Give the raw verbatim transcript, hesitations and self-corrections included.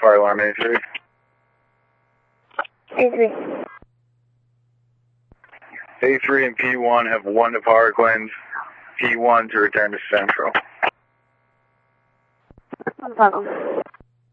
fire alarm A three. A three. A three and P one have one to Parkland. P one to return to Central. No problem.